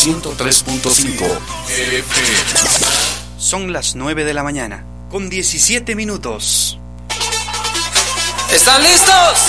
103.5 FM. Son las 9 de la mañana, con 17 minutos. ¿Están listos?